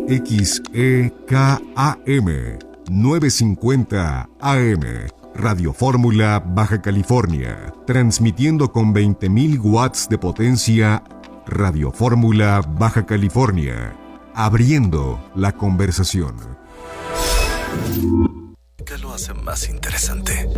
XEKAM 950 AM, Radio Fórmula, Baja California, transmitiendo con 20.000 watts de potencia. Radio Fórmula, Baja California, abriendo la conversación. ¿Qué lo hace más interesante?